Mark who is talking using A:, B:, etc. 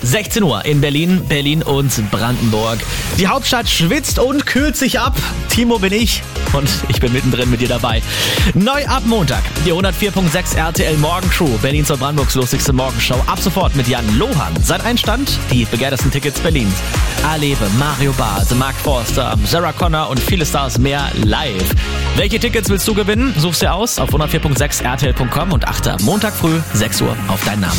A: 16 Uhr in Berlin und Brandenburg. Die Hauptstadt schwitzt und kühlt sich ab. Timo bin ich und ich bin mittendrin mit dir dabei. Neu ab Montag die 104.6 RTL Morgenshow, Berlins und Brandenburgs lustigste Morgenshow. Ab sofort mit Jan Lohan. Sein Einstand, die begehrtesten Tickets Berlins. Alebe, Mario Barth, Mark Forster, Sarah Connor und viele Stars mehr live. Welche Tickets willst du gewinnen? Such's dir aus auf 104.6 RTL.com und achte Montag früh 6 Uhr auf deinen Namen.